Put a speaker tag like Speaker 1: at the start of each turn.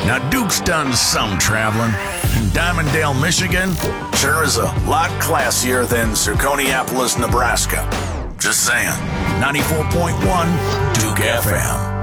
Speaker 1: Now, Duke's done some traveling. Diamonddale, Michigan sure is a lot classier than Zirconiapolis, Nebraska. Just saying. 94.1 Duke FM.